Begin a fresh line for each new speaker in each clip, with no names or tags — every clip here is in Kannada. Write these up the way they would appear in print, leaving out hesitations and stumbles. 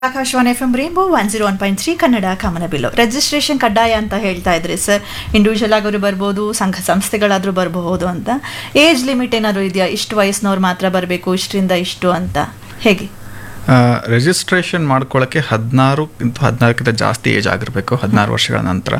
ಆಕಾಶವಾಣಿ ಎಫ್ಎಂ ರೇಂಬೋ 101.3 ಕನ್ನಡ ಕಾಮನಬಿಲ್ಲು. ರಿಜಿಸ್ಟ್ರೇಷನ್ ಕಡ್ಡಾಯ ಅಂತ ಹೇಳ್ತಾ ಇದ್ರಿ ಸರ್. ಇಂಡಿವಿಜುವಲ್ ಆಗೋರು ಬರ್ಬೋದು, ಸಂಘ ಸಂಸ್ಥೆಗಳಾದರೂ ಬರಬಹುದು ಅಂತ. ಏಜ್ ಲಿಮಿಟ್ ಏನಾದರೂ ಇದೆಯಾ? ಇಷ್ಟು ವಯಸ್ಸಿನವ್ರು ಮಾತ್ರ ಬರಬೇಕು, ಇಷ್ಟರಿಂದ ಇಷ್ಟು ಅಂತ ಹೇಗೆ?
ರಿಜಿಸ್ಟ್ರೇಷನ್ ಮಾಡ್ಕೊಳ್ಳೋಕ್ಕೆ 16 ಜಾಸ್ತಿ ಏಜ್ ಆಗಿರಬೇಕು, 16 ವರ್ಷಗಳ ನಂತರ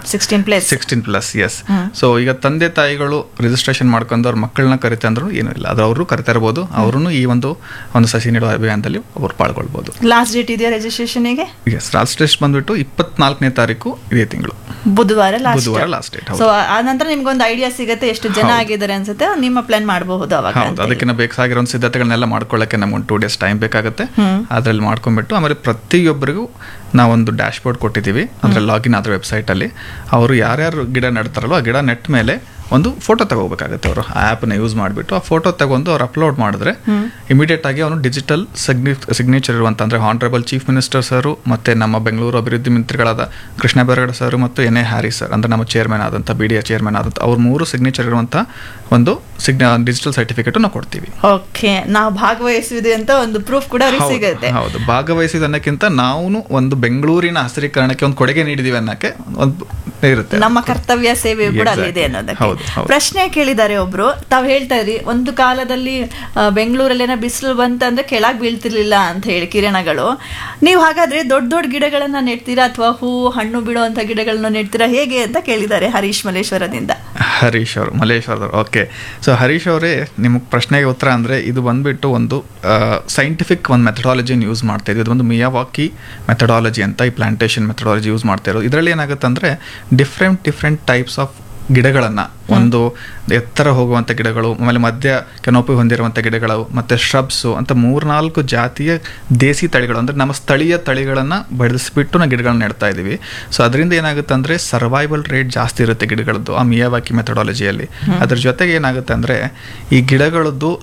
16+. ಎಸ್. ಸೊ ಈಗ ತಂದೆ ತಾಯಿಗಳು ರಿಜಿಸ್ಟ್ರೇಷನ್ ಮಾಡ್ಕೊಂಡು ಅವ್ರ ಮಕ್ಕಳನ್ನ ಕರಿತಾ ಅಂದ್ರೂ ಏನೂ ಇಲ್ಲ, ಅದು ಅವರು ಕರಿತಾ ಇರ್ಬೋದು. ಅವರು ಈ ಒಂದು ಸಸಿ ನೆಡುವ ಅಭಿಯಾನದಲ್ಲಿ ಅವ್ರು ಪಾಲ್ಗೊಳ್ಬೋದು.
ಲಾಸ್ಟ್ ಡೇಟ್ ಇದೆಯಾ ರಿಜಿಸ್ಟ್ರೇಷನ್ಗೆ?
ಎಸ್, ಲಾಸ್ಟ್ ಡೇಟ್ ಬಂದ್ಬಿಟ್ಟು 24ನೇ ತಾರೀಕು ಇದೇ ತಿಂಗಳು,
ಬುಧವಾರ
ಲಾಸ್ಟ್ ಡೇಟ್.
ಸೊ ಆ ನಂತರ ನಿಮ್ಗೊಂದು ಐಡಿಯಾ ಸಿಗುತ್ತೆ ಎಷ್ಟು ಜನ ಆಗಿದ್ದಾರೆ ಅನ್ಸುತ್ತೆ, ನಿಮ್ಮ ಪ್ಲಾನ್ ಮಾಡಬಹುದು ಅವಾಗ.
ಅದಕ್ಕಿಂತ ಬೇಕಾಗಿರೋ ಸಿದ್ಧತೆಗಳನ್ನೆಲ್ಲ ಮಾಡ್ಕೊಳ್ಳೋಕೆ ನಮ್ಗೊಂದು 2 days ಟೈಮ್ ಬೇಕಾಗುತ್ತೆ. ಅದರಲ್ಲಿ ಮಾಡ್ಕೊಂಡ್ಬಿಟ್ಟು ಆಮೇಲೆ ಪ್ರತಿಯೊಬ್ಬರಿಗೂ ನಾವೊಂದು ಡ್ಯಾಶ್ ಬೋರ್ಡ್ ಕೊಟ್ಟಿದ್ದೀವಿ. ಅದರಲ್ಲಿ ಲಾಗಿನ್ ಆದ್ರೆ ವೆಬ್ಸೈಟಲ್ಲಿ ಅವರು ಯಾರ್ಯಾರು ಗಿಡ ನೆಡ್ತಾರಲ್ಲೋ ಆ ಗಿಡ ನೆಟ್ಟ ಮೇಲೆ ಒಂದು ಫೋಟೋ ತಗೋಬೇಕಾಗುತ್ತೆ. ಅವರು ಆ ಆ್ಯಪ್ನ ಯೂಸ್ ಮಾಡಿಬಿಟ್ಟು ಆ ಫೋಟೋ ತಗೊಂಡು ಅವ್ರು ಅಪ್ಲೋಡ್ ಮಾಡಿದ್ರೆ ಇಮಿಡಿಯೇಟ್ ಆಗಿ ಅವನು ಡಿಜಿಟಲ್ ಸಿಗ್ನೇಚರ್ ಇರುವಂತ, ಅಂದರೆ ಹಾನರಬಲ್ ಚೀಫ್ ಮಿನಿಸ್ಟರ್ ಸರ್ ಮತ್ತು ನಮ್ಮ ಬೆಂಗಳೂರು ಅಭಿವೃದ್ಧಿ ಮಂತ್ರಿಗಳಾದ ಕೃಷ್ಣ ಬೈರೇಗೌಡ ಸರ್ ಮತ್ತು ಎನ್ ಎ ಹ್ಯಾರಿ ಸರ್, ಅಂದರೆ ನಮ್ಮ ಚೇರ್ಮನ್ ಆದಂಥ BDA ಚೇರ್ಮನ್ ಆದಂಥ ಅವ್ರ 3 ಸಿಗ್ನೇಚರ್ ಇರುವಂಥ ಒಂದು ಡಿಜಿಟಲ್ ಸರ್ಟಿಫಿಕೇಟ್ ನಾವು ಕೊಡ್ತೀವಿ.
ಓಕೆ, ನಾವು ಭಾಗವಹಿಸಿದೆ ಅಂತ ಒಂದು ಪ್ರೂಫ್ ಕೂಡ ಸಿಗುತ್ತೆ.
ಹೌದು, ಭಾಗವಹಿಸಿದ ಅನ್ನೋಕ್ಕಿಂತ ನಾವು ಒಂದು ಬೆಂಗಳೂರಿನ ಹಸಿರೀಕರಣಕ್ಕೆ ಒಂದು ಕೊಡುಗೆ ನೀಡಿದೀವಿ ಅನ್ನೋಕ್ಕೆ ಒಂದು ಇರುತ್ತೆ.
ನಮ್ಮ ಕರ್ತವ್ಯ ಸೇವೆ ಕೂಡ ಅಲ್ಲಿದೆ ಅನ್ನೋದಕ್ಕೆ. ಪ್ರಶ್ನೆ ಕೇಳಿದ್ದಾರೆ ಒಬ್ರು, ತಾವ್ ಹೇಳ್ತಾ ಇದ್ರಿ ಒಂದು ಕಾಲದಲ್ಲಿ ಬೆಂಗಳೂರಲ್ಲೇನ ಬಿಸಿಲು ಬಂತಂದ್ರೆ ಕೆಳಗ್ ಬೀಳ್ತಿರ್ಲಿಲ್ಲ ಅಂತ ಹೇಳಿ ಕಿರಣಗಳು. ನೀವು ಹಾಗಾದ್ರೆ ದೊಡ್ಡ ದೊಡ್ಡ ಗಿಡಗಳನ್ನ ನೆಡ್ತೀರಾ ಅಥವಾ ಹಣ್ಣು ಬಿಡುವಂತ ಗಿಡಗಳನ್ನ ನೆಡ್ತೀರಾ ಹೇಗೆ ಅಂತ ಕೇಳಿದ್ದಾರೆ ಹರೀಶ್ ಮಲ್ಲೇಶ್ವರದಿಂದ.
ಹರೀಶ್ ಅವರು ಮಲ್ಲೇಶ್ವರದವರು. ಓಕೆ, ಸೊ ಹರೀಶ್ ಅವರೇ, ನಿಮಗೆ ಪ್ರಶ್ನೆಗೆ ಉತ್ತರ ಅಂದರೆ ಇದು ಬಂದ್ಬಿಟ್ಟು ಒಂದು ಸೈಂಟಿಫಿಕ್ ಒಂದು ಮೆಥಡಾಲಜಿನ ಯೂಸ್ ಮಾಡ್ತಾ ಇದ್ವಿ. ಇದು ಒಂದು ಮಿಯಾವಾಕಿ ಮೆಥಡಾಲಜಿ ಅಂತ, ಈ ಪ್ಲಾಂಟೇಶನ್ ಮೆಥಡಾಲಜಿ ಯೂಸ್ ಮಾಡ್ತಾ ಇರೋದು. ಇದರಲ್ಲಿ ಏನಾಗುತ್ತೆ ಅಂದರೆ ಡಿಫ್ರೆಂಟ್ ಟೈಪ್ಸ್ ಆಫ್ ಗಿಡಗಳನ್ನು, ಒಂದು ಎತ್ತರ ಹೋಗುವಂಥ ಗಿಡಗಳು, ಆಮೇಲೆ ಮಧ್ಯ ಕೆನೋಪಿ ಹೊಂದಿರುವಂಥ ಗಿಡಗಳು, ಮತ್ತು ಶ್ರಬ್ಸು ಅಂತ 3-4 ಜಾತಿಯ ದೇಸಿ ತಳಿಗಳು, ಅಂದರೆ ನಮ್ಮ ಸ್ಥಳೀಯ ತಳಿಗಳನ್ನು ಬೆಳೆಸಿಬಿಟ್ಟು ನಾವು ಗಿಡಗಳನ್ನ ನೆಡ್ತಾ ಇದ್ದೀವಿ. ಸೊ ಅದರಿಂದ ಏನಾಗುತ್ತೆ ಅಂದರೆ ಸರ್ವೈವಲ್ ರೇಟ್ ಜಾಸ್ತಿ ಇರುತ್ತೆ ಗಿಡಗಳದ್ದು ಆ ಮಿಯಾವಾಕಿ ಮೆಥಡಾಲಜಿಯಲ್ಲಿ. ಅದ್ರ ಜೊತೆಗೆ ಏನಾಗುತ್ತೆ ಅಂದರೆ ಈ ಗಿಡಗಳದ್ದು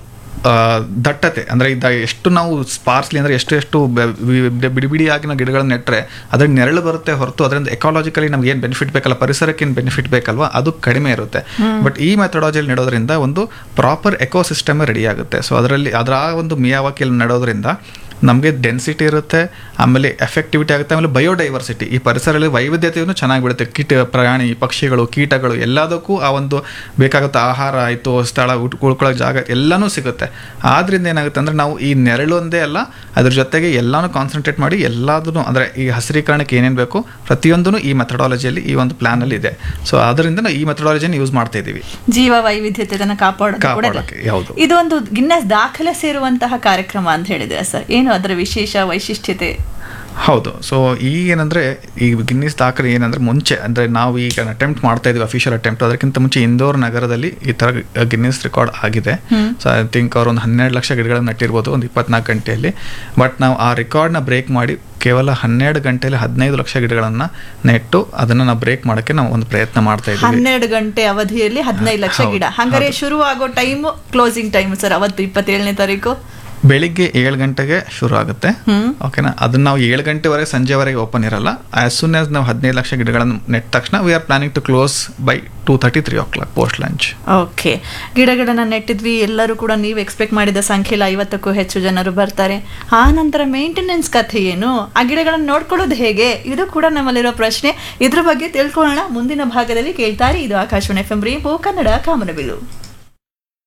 ದಟ್ಟತೆ, ಅಂದರೆ ಎಷ್ಟು ನಾವು ಸ್ಪಾರ್ಸ್ಲಿ ಅಂದರೆ ಎಷ್ಟು ಬಿಡಿಯಾಗಿ ನಾವು ಗಿಡಗಳನ್ನ ನೆಟ್ಟರೆ ಅದ್ರಲ್ಲಿ ನೆರಳು ಬರುತ್ತೆ ಹೊರತು ಅದರಿಂದ ಎಕಾಲಜಿಕಲಿ ನಮ್ಗೆ ಏನು ಬೆನಿಫಿಟ್ ಬೇಕಲ್ಲ, ಪರಿಸರಕ್ಕೆ ಏನು ಬೆನಿಫಿಟ್ ಬೇಕಲ್ವಾ, ಅದು ಕಡಿಮೆ ಇರುತ್ತೆ. ಬಟ್ ಈ ಮೆಥಡಾಲಜಿಯಲ್ಲಿ ನೆಡೋದ್ರಿಂದ ಒಂದು ಪ್ರಾಪರ್ ಎಕೋಸಿಸ್ಟಮ್ ರೆಡಿ ಆಗುತ್ತೆ. ಸೊ ಅದರ ಒಂದು ಮಿಯಾವಾಕಿಯಲ್ಲಿ ನೆಡೋದ್ರಿಂದ ನಮಗೆ ಡೆನ್ಸಿಟಿ ಇರುತ್ತೆ, ಆಮೇಲೆ ಎಫೆಕ್ಟಿವಿಟಿ ಆಗುತ್ತೆ, ಆಮೇಲೆ ಬಯೋಡೈವರ್ಸಿಟಿ, ಈ ಪರಿಸರದಲ್ಲಿ ವೈವಿಧ್ಯತೆಯನ್ನು ಚೆನ್ನಾಗಿ ಬಿಡುತ್ತೆ. ಪ್ರಾಣಿ ಪಕ್ಷಿಗಳು ಕೀಟಗಳು ಎಲ್ಲದಕ್ಕೂ ಆ ಒಂದು ಬೇಕಾಗುತ್ತೆ, ಆಹಾರ ಆಯಿತು, ಸ್ಥಳ ಉಳ್ಕೊಳ್ಳೋ ಜಾಗ ಎಲ್ಲನೂ ಸಿಗುತ್ತೆ. ಆದ್ರಿಂದ ಏನಾಗುತ್ತೆ ಅಂದರೆ ನಾವು ಈ ನೆರಳು ಒಂದೇ ಅಲ್ಲ, ಅದ್ರ ಜೊತೆಗೆ ಎಲ್ಲಾನು ಕಾನ್ಸಂಟ್ರೇಟ್ ಮಾಡಿ ಎಲ್ಲದೂ, ಅಂದರೆ ಈ ಹಸಿರೀಕರಣಕ್ಕೆ ಏನೇನು ಬೇಕು ಪ್ರತಿಯೊಂದೂ ಈ ಮೆಥಡಾಲಜಿಯಲ್ಲಿ ಈ ಒಂದು ಪ್ಲಾನಲ್ಲಿ ಇದೆ. ಸೊ ಅದರಿಂದ ನಾವು ಈ ಮೆಥಡಾಲಜಿಯನ್ನು ಯೂಸ್ ಮಾಡ್ತಾ ಇದ್ದೀವಿ.
ಜೀವ ವೈವಿಧ್ಯತೆಯನ್ನು ಕಾಪಾಡೋಕೆ ಯಾವುದು ಇದು ಒಂದು ಗಿನ್ನೆಸ್ ದಾಖಲೆ ಸೇರುವಂತಹ ಕಾರ್ಯಕ್ರಮ ಅಂತ ಹೇಳಿದ್ರೆ ಸರ್, ಏನು ಅದರ ವಿಶೇಷ ವೈಶಿಷ್ಟ್ಯತೆ?
ಹೌದು, ಸೊ ಈಗೇನಂದರೆ ಈ ಗಿನ್ನಿಸ್ ದಾಖಲೆ ಏನಂದರೆ ಮುಂಚೆ, ಅಂದರೆ ನಾವು ಈಗ ಅಟೆಂಪ್ಟ್ ಮಾಡ್ತಾ ಇದ್ದೀವಿ, ಅಫಿಷಿಯಲ್ ಅಟೆಂಪ್ಟ್, ಅದಕ್ಕಿಂತ ಮುಂಚೆ ಇಂದೋರ್ ನಗರದಲ್ಲಿ ಈ ಥರ ಗಿನ್ನಿಸ್ ರೆಕಾರ್ಡ್ ಆಗಿದೆ. ಸೊ ಐ ಥಿಂಕ್ ಅವ್ರು ಒಂದು 12 ಲಕ್ಷ ಗಿಡಗಳನ್ನು ನೆಟ್ಟಿರ್ಬೋದು ಒಂದು 24 ಗಂಟೆಯಲ್ಲಿ. ಬಟ್ ನಾವು ಆ ರೆಕಾರ್ಡ್ನ ಬ್ರೇಕ್ ಮಾಡಿ ಕೇವಲ 12 ಗಂಟೆಯಲ್ಲಿ 15 ಲಕ್ಷ ಗಿಡಗಳನ್ನು ನೆಟ್ಟು ಅದನ್ನು ನಾವು ಬ್ರೇಕ್ ಮಾಡೋಕ್ಕೆ ನಾವು ಒಂದು ಪ್ರಯತ್ನ ಮಾಡ್ತಾ ಇದ್ದೀವಿ.
12 ಗಂಟೆ ಅವಧಿಯಲ್ಲಿ 15 ಲಕ್ಷ ಗಿಡ. ಹಾಗಾದ್ರೆ ಶುರು ಆಗೋ ಟೈಮು, ಕ್ಲೋಸಿಂಗ್ ಟೈಮ್ ಸರ್ ಅವತ್ತು 27ನೇ ತಾರೀಕು
ಬೆಳಿಗ್ಗೆ 7 ಗಂಟೆಗೆ ಶುರು ಆಗುತ್ತೆ. ಓಕೆನಾ, ಅದನ್ನ ನಾವು 7 ಗಂಟೆವರೆಗೆ ಸಂಜೆವರೆಗೆ ಓಪನ್ ಇರಲ್ಲ. ಆಸ್ ಸೂನ್ ಆಸ್ ನಾವು 15 ಲಕ್ಷ ಗಿಡಗಳನ್ನು ನೆಟ್ಟ ತಕ್ಷಣ we are planning to close by 2:30-3 o'clock post lunch.
Okay, ಗಿಡಗಳನ್ನ ನೆಟ್ಟಿದ್ವಿ, ಎಲ್ಲರೂ ಕೂಡ ನೀವು ಎಕ್ಸ್ಪೆಕ್ಟ್ ಮಾಡಿದ ಸಂಖ್ಯೆಯಲ್ಲಿ 50ಕ್ಕೂ ಹೆಚ್ಚು ಜನರು ಬರ್ತಾರೆ. ಆ ನಂತರ ಮೇಂಟೆನೆನ್ಸ್ ಕಥೆ ಏನು, ಆ ಗಿಡಗಳನ್ನು ನೋಡ್ಕೊಳ್ಳೋದು ಹೇಗೆ, ಇದು ಕೂಡ ನಮ್ಮಲ್ಲಿರೋ ಪ್ರಶ್ನೆ. ಇದ್ರ ಬಗ್ಗೆ ತಿಳ್ಕೊಳ್ಳೋಣ ಮುಂದಿನ ಭಾಗದಲ್ಲಿ. ಕೇಳ್ತಾರೆ, ಇದು ಆಕಾಶವಾಣಿ FM ರೇಂಬೋ ಕನ್ನಡ ಕಾಮನಬಿಲ್ಲು.